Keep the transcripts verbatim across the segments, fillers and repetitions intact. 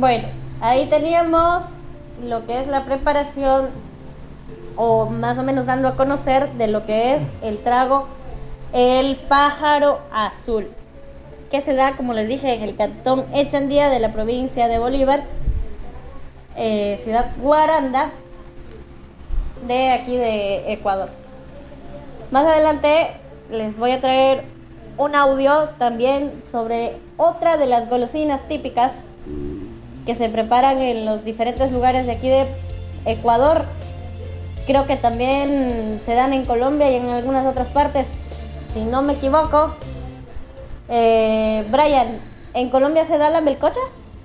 Bueno, ahí teníamos lo que es la preparación, o más o menos dando a conocer de lo que es el trago El Pájaro Azul, que se da, como les dije, en el cantón Echandía de la provincia de Bolívar, eh, ciudad Guaranda, de aquí de Ecuador. Más adelante les voy a traer un audio también sobre otra de las golosinas típicas que se preparan en los diferentes lugares de aquí de Ecuador. Creo que también se dan en Colombia y en algunas otras partes, si no me equivoco. Eh, Brian, ¿en Colombia se da la melcocha?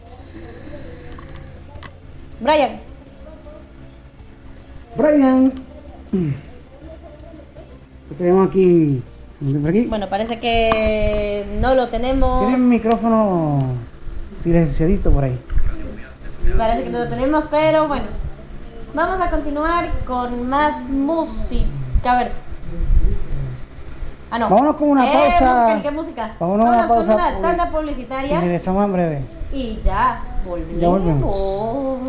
Brian. Brian. ¿Qué tenemos aquí? ¿Por aquí? Bueno, parece que no lo tenemos. Tiene un micrófono silenciadito por ahí. Parece que no lo tenemos, pero bueno. Vamos a continuar con más música. A ver. Ah, no. Vámonos con una eh, pausa. Música, ¿qué música? Vámonos a una pausa. Con una tanda publicitaria. Y regresamos en breve. Y ya volvemos. Ya volvemos.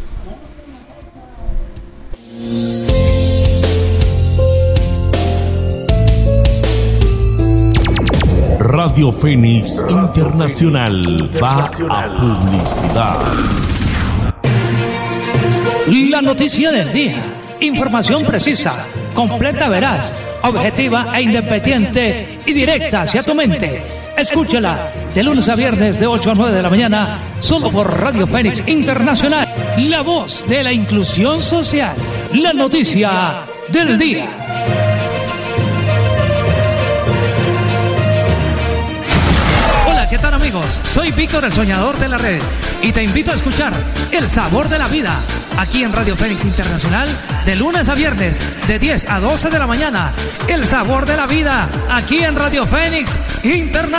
Radio Fénix Internacional va a publicidad. La noticia del día. Información precisa, completa, veraz, objetiva e independiente y directa hacia tu mente. Escúchala de lunes a viernes de ocho a nueve de la mañana, solo por Radio Fénix Internacional. La voz de la inclusión social. La noticia del día. ¿Qué tal, amigos? Soy Víctor, el soñador de la red, y te invito a escuchar El Sabor de la Vida aquí en Radio Fénix Internacional de lunes a viernes de diez a doce de la mañana. El Sabor de la Vida aquí en Radio Fénix Internacional.